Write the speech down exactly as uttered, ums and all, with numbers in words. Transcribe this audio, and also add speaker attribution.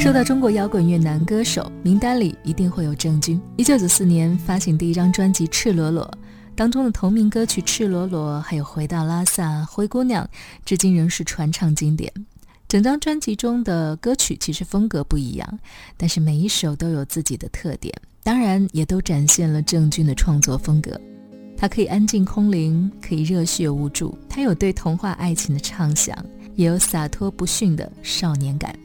Speaker 1: 说到中国摇滚乐男歌手，名单里一定会有郑钧。一九九四年发行第一张专辑《赤裸裸》，当中的同名歌曲《赤裸裸》还有《回到拉萨》《灰姑娘》，至今仍是传唱经典。整张专辑中的歌曲其实风格不一样，但是每一首都有自己的特点，当然也都展现了郑钧的创作风格。他可以安静空灵，可以热血无助，他有对童话爱情的畅想，也有洒脱不逊的少年感。